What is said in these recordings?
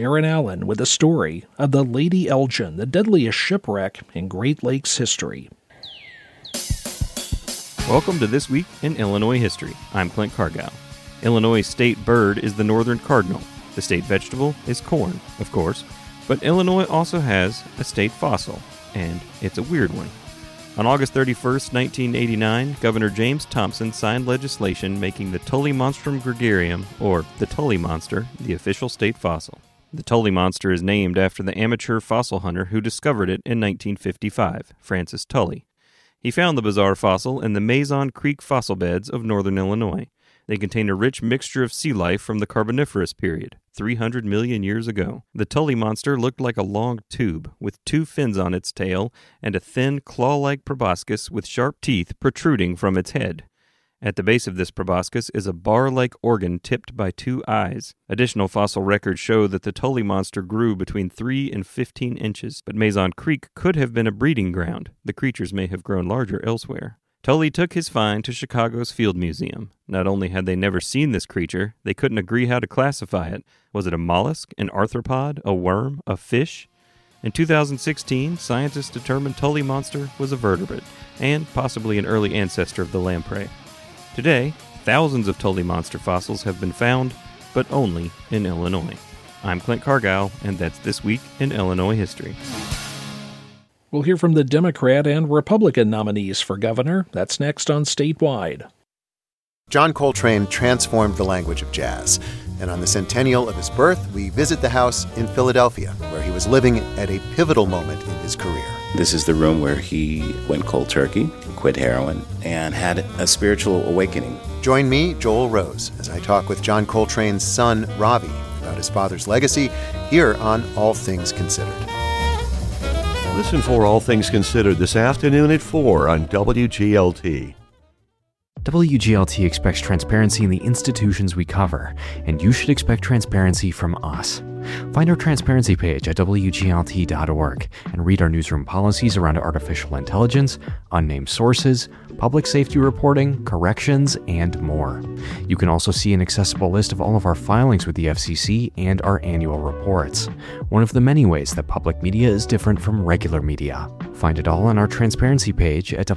Aaron Allen with a story of the Lady Elgin, the deadliest shipwreck in Great Lakes history. Welcome to This Week in Illinois History. I'm Clint Cargile. Illinois' state bird is the northern cardinal. The state vegetable is corn, of course, but Illinois also has a state fossil, and it's a weird one. On August 31st, 1989, Governor James Thompson signed legislation making the Tullymonstrum gregarium, or the Tully monster, the official state fossil. The Tully monster is named after the amateur fossil hunter who discovered it in 1955, Francis Tully. He found the bizarre fossil in the Maison Creek fossil beds of northern Illinois. They contain a rich mixture of sea life from the Carboniferous period, 300 million years ago. The Tully monster looked like a long tube, with two fins on its tail and a thin, claw-like proboscis with sharp teeth protruding from its head. At the base of this proboscis is a bar-like organ tipped by two eyes. Additional fossil records show that the Tully monster grew between 3 and 15 inches, but Maison Creek could have been a breeding ground. The creatures may have grown larger elsewhere. Tully took his find to Chicago's Field Museum. Not only had they never seen this creature, they couldn't agree how to classify it. Was it a mollusk, an arthropod, a worm, a fish? In 2016, scientists determined Tully monster was a vertebrate, and possibly an early ancestor of the lamprey. Today, thousands of Tully monster fossils have been found, but only in Illinois. I'm Clint Cargile, and that's This Week in Illinois History. We'll hear from the Democrat and Republican nominees for governor. That's next on Statewide. John Coltrane transformed the language of jazz. And on the centennial of his birth, we visit the house in Philadelphia, where he was living at a pivotal moment in his career. This is the room where he went cold turkey, quit heroin, and had a spiritual awakening. Join me, Joel Rose, as I talk with John Coltrane's son, Ravi, about his father's legacy, here on All Things Considered. Listen for All Things Considered this afternoon at 4 on WGLT. WGLT expects transparency in the institutions we cover, and you should expect transparency from us. Find our transparency page at WGLT.org and read our newsroom policies around artificial intelligence, unnamed sources, public safety reporting, corrections, and more. You can also see an accessible list of all of our filings with the FCC and our annual reports, one of the many ways that public media is different from regular media. Find it all on our transparency page at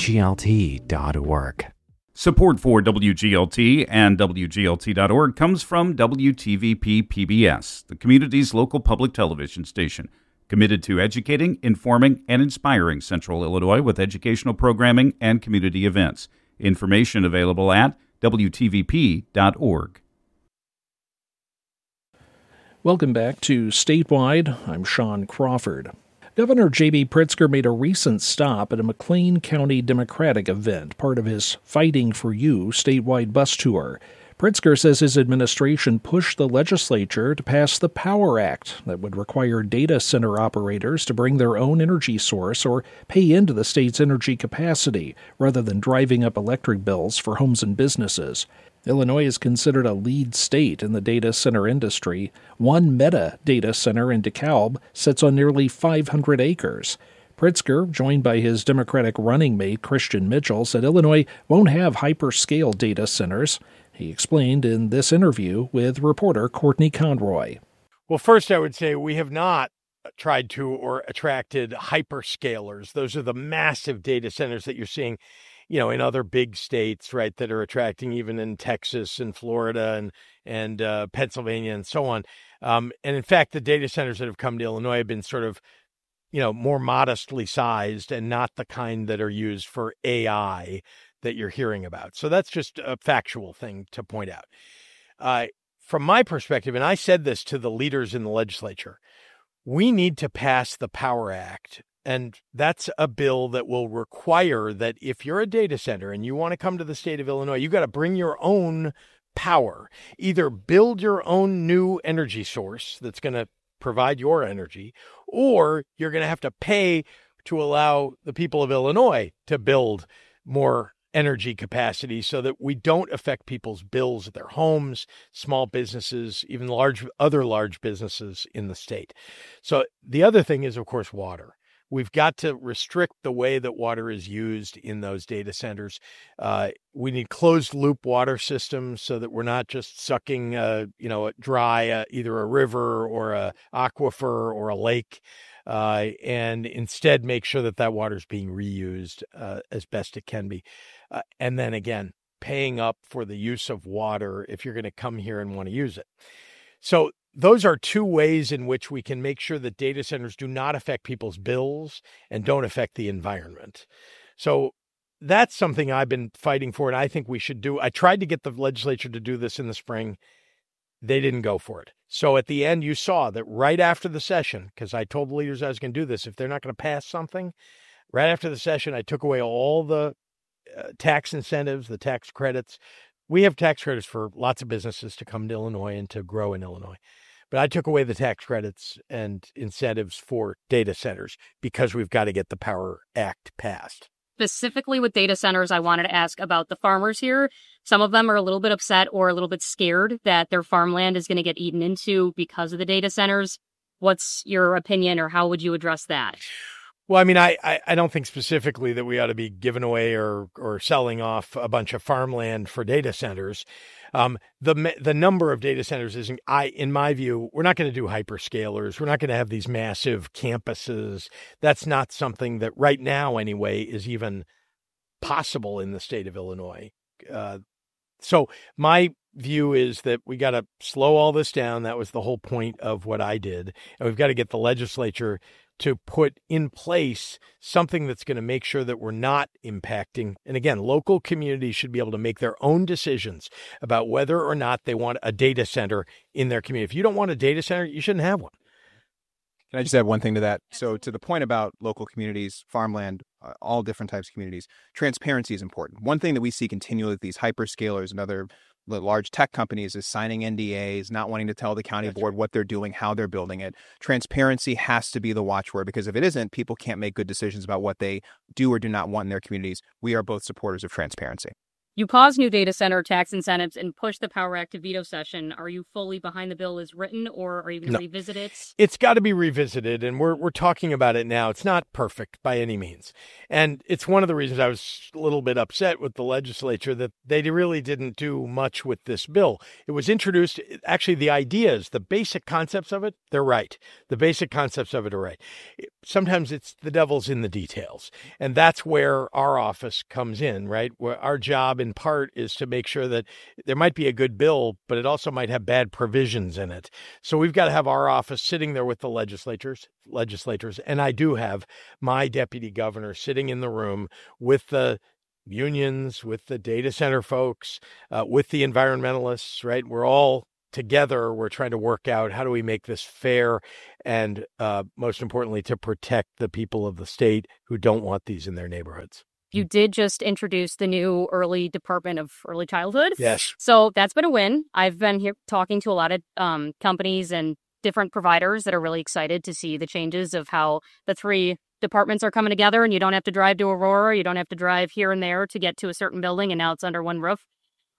WGLT.org. Support for WGLT and WGLT.org comes from WTVP PBS, the community's local public television station, committed to educating, informing, and inspiring Central Illinois with educational programming and community events. Information available at WTVP.org. Welcome back to Statewide. I'm Sean Crawford. Governor J.B. Pritzker made a recent stop at a McLean County Democratic event, part of his Fighting for You statewide bus tour. Pritzker says his administration pushed the legislature to pass the Power Act that would require data center operators to bring their own energy source or pay into the state's energy capacity, rather than driving up electric bills for homes and businesses. Illinois is considered a lead state in the data center industry. One Meta data center in DeKalb sits on nearly 500 acres. Pritzker, joined by his Democratic running mate Christian Mitchell, said Illinois won't have hyperscale data centers. He explained in this interview with reporter Courtney Conroy. Well, first I would say we have not tried to or attracted hyperscalers. Those are the massive data centers that you're seeing, in other big states, right, that are attracting, even in Texas and Florida and Pennsylvania and so on. And in fact, the data centers that have come to Illinois have been sort of, more modestly sized and not the kind that are used for AI that you're hearing about. So that's just a factual thing to point out. From my perspective, and I said this to the leaders in the legislature, we need to pass the Power Act. And that's a bill that will require that if you're a data center and you want to come to the state of Illinois, you got to bring your own power. Either build your own new energy source that's going to provide your energy, or you're going to have to pay to allow the people of Illinois to build more energy capacity so that we don't affect people's bills at their homes, small businesses, even other large businesses in the state. So the other thing is, of course, water. We've got to restrict the way that water is used in those data centers. We need closed loop water systems so that we're not just sucking, dry either a river or a aquifer or a lake, and instead make sure that water is being reused as best it can be. And then again, paying up for the use of water if you're going to come here and want to use it. So those are two ways in which we can make sure that data centers do not affect people's bills and don't affect the environment. So that's something I've been fighting for, and I think we should do. I tried to get the legislature to do this in the spring. They didn't go for it. So at the end, you saw that right after the session, because I told the leaders I was going to do this, if they're not going to pass something, right after the session, I took away all the tax incentives, the tax credits. We have tax credits for lots of businesses to come to Illinois and to grow in Illinois. But I took away the tax credits and incentives for data centers because we've got to get the Power Act passed. Specifically with data centers, I wanted to ask about the farmers here. Some of them are a little bit upset or a little bit scared that their farmland is going to get eaten into because of the data centers. What's your opinion, or how would you address that? Well, I mean, I don't think specifically that we ought to be giving away or selling off a bunch of farmland for data centers. The number of data centers isn't, in my view, we're not going to do hyperscalers. We're not going to have these massive campuses. That's not something that right now, anyway, is even possible in the state of Illinois. So my view is that we got to slow all this down. That was the whole point of what I did. And we've got to get the legislature to put in place something that's going to make sure that we're not impacting. And again, local communities should be able to make their own decisions about whether or not they want a data center in their community. If you don't want a data center, you shouldn't have one. Can I just add one thing to that? So to the point about local communities, farmland, all different types of communities, transparency is important. One thing that we see continually with these hyperscalers and other large tech companies is signing NDAs, not wanting to tell the county board what they're doing, how they're building it. Transparency has to be the watchword, because if it isn't, people can't make good decisions about what they do or do not want in their communities. We are both supporters of transparency. You paused new data center tax incentives and pushed the Power Act to veto session. Are you fully behind the bill as written, or are you going to revisit it? It's got to be revisited, and we're talking about it now. It's not perfect by any means. And it's one of the reasons I was a little bit upset with the legislature that they really didn't do much with this bill. It was introduced, actually the ideas, the basic concepts of it, they're right. The basic concepts of it are right. Sometimes it's the devil's in the details. And that's where our office comes in, right? Where our job in part is to make sure that there might be a good bill, but it also might have bad provisions in it. So we've got to have our office sitting there with the legislators. And I do have my deputy governor sitting in the room with the unions, with the data center folks, with the environmentalists, right? We're all together. We're trying to work out how do we make this fair and most importantly, to protect the people of the state who don't want these in their neighborhoods. You did just introduce the new early Department of Early Childhood. Yes. So that's been a win. I've been here talking to a lot of companies and different providers that are really excited to see the changes of how the three departments are coming together, and you don't have to drive to Aurora. You don't have to drive here and there to get to a certain building, and now it's under one roof.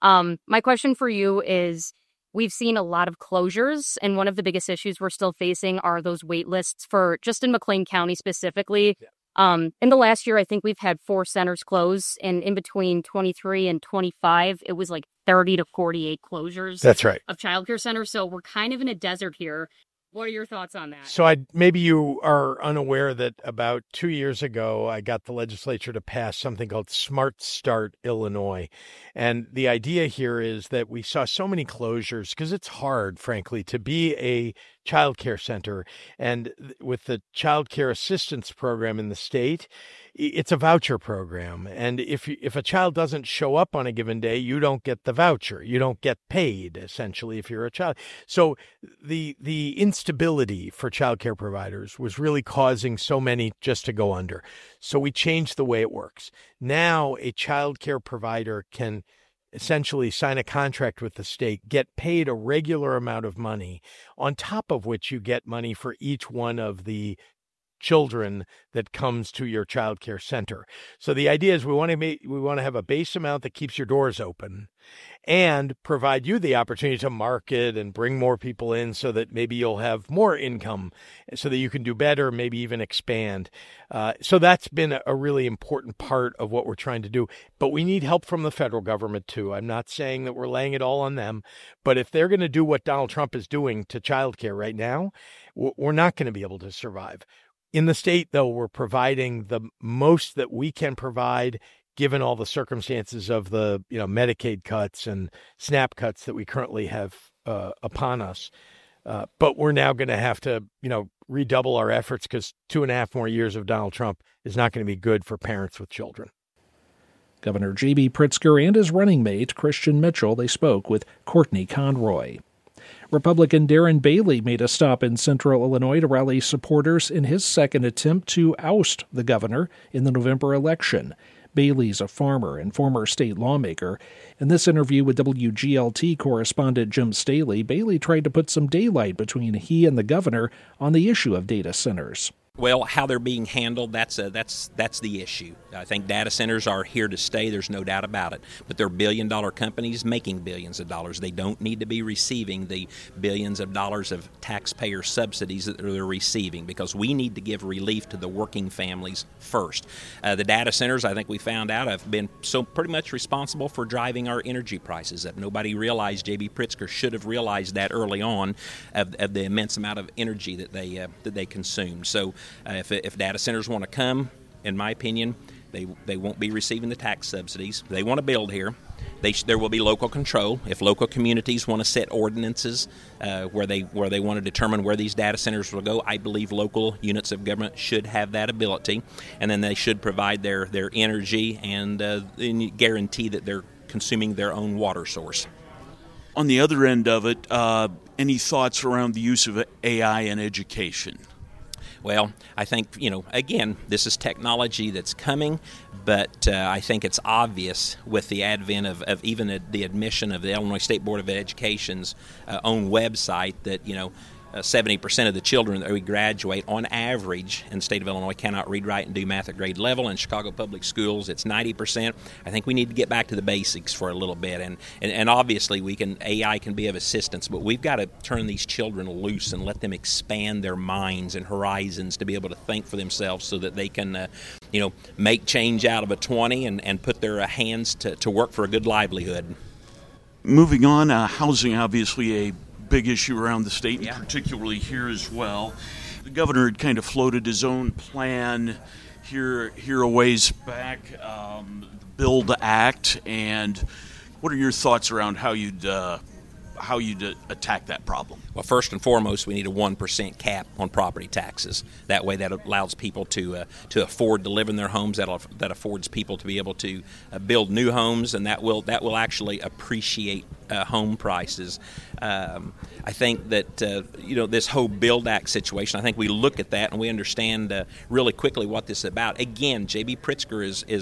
My question for you is, we've seen a lot of closures, and one of the biggest issues we're still facing are those wait lists for just in McLean County specifically. Yeah. In the last year, I think we've had 4 centers close, and in between 23 and 25, it was like 30 to 48 closures. That's right. Of childcare centers. So we're kind of in a desert here. What are your thoughts on that? So maybe you are unaware that about 2 years ago, I got the legislature to pass something called Smart Start Illinois. And the idea here is that we saw so many closures because it's hard, frankly, to be a child care center. And with the child care assistance program in the state, it's a voucher program. And if a child doesn't show up on a given day, you don't get the voucher. You don't get paid, essentially, if you're a child. So the instability for child care providers was really causing so many just to go under. So we changed the way it works. Now a child care provider can essentially sign a contract with the state, get paid a regular amount of money, on top of which you get money for each one of the children that comes to your child care center. So the idea is we want to have a base amount that keeps your doors open and provide you the opportunity to market and bring more people in so that maybe you'll have more income so that you can do better, maybe even expand. So that's been a really important part of what we're trying to do. But we need help from the federal government, too. I'm not saying that we're laying it all on them. But if they're going to do what Donald Trump is doing to childcare right now, we're not going to be able to survive. In the state, though, we're providing the most that we can provide, given all the circumstances of the Medicaid cuts and SNAP cuts that we currently have upon us. But we're now going to have to, redouble our efforts because 2.5 more years of Donald Trump is not going to be good for parents with children. Governor J.B. Pritzker and his running mate, Christian Mitchell, they spoke with Courtney Conroy. Republican Darren Bailey made a stop in central Illinois to rally supporters in his second attempt to oust the governor in the November election. Bailey's a farmer and former state lawmaker. In this interview with WGLT correspondent Jim Staley, Bailey tried to put some daylight between he and the governor on the issue of data centers. Well, how they're being handled, that's the issue. I think data centers are here to stay, there's no doubt about it. But they're billion-dollar companies making billions of dollars. They don't need to be receiving the billions of dollars of taxpayer subsidies that they're receiving because we need to give relief to the working families first. The data centers, I think we found out, have been so pretty much responsible for driving our energy prices up. Nobody realized, J.B. Pritzker should have realized that early on of the immense amount of energy that they consumed. So if data centers want to come, in my opinion, they won't be receiving the tax subsidies. They want to build here. There will be local control. If local communities want to set ordinances where they want to determine where these data centers will go, I believe local units of government should have that ability, and then they should provide their energy and guarantee that they're consuming their own water source. On the other end of it, any thoughts around the use of AI in education? Well, I think, again, this is technology that's coming, but I think it's obvious with the advent of even the admission of the Illinois State Board of Education's own website that, 70% of the children that we graduate on average in the state of Illinois cannot read, write, and do math at grade level. In Chicago Public Schools, it's 90%. I think we need to get back to the basics for a little bit. And obviously, AI can be of assistance, but we've got to turn these children loose and let them expand their minds and horizons to be able to think for themselves so that they can, make change out of a 20 and put their hands to work for a good livelihood. Moving on, housing obviously a big issue around the state, and particularly here as well. The governor had kind of floated his own plan here a ways back, the Build Act, and what are your thoughts around how you'd attack that problem? Well, first and foremost, we need a 1% cap on property taxes. That way, that allows people to afford to live in their homes. That affords people to be able to build new homes, and that will actually appreciate home prices. I think that this whole Build Act situation, I think we look at that and we understand really quickly what this is about. Again, J.B. Pritzker is